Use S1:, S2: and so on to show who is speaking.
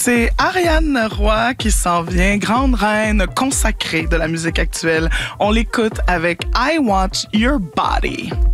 S1: C'est Ariane Roy qui s'en vient, grande reine consacrée de la musique actuelle. On l'écoute avec I Want Your Body.